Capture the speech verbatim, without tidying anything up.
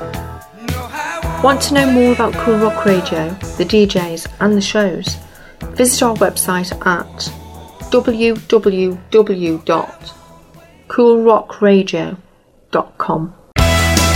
Want to know more about Cool Rock Radio, the D Js and the shows? Visit our website at w w w dot cool rock radio dot com.